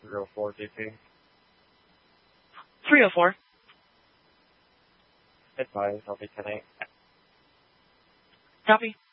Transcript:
304 DP. 304. Advise, I'll be 10-8. Copy.